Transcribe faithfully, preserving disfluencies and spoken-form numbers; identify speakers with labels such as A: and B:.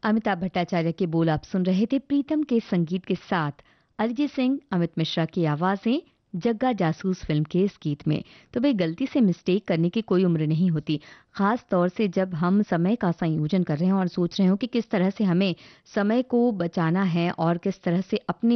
A: अमिताभ भट्टाचार्य के बोल आप सुन रहे थे प्रीतम के संगीत के साथ अरिजीत सिंह, अमित मिश्रा की आवाजें जग्गा जासूस फिल्म के इस गीत में। तो भाई गलती से मिस्टेक करने की कोई उम्र नहीं होती, खास तौर से जब हम समय का संयोजन कर रहे हैं और सोच रहे हो कि किस तरह से हमें समय को बचाना है और किस तरह से अपने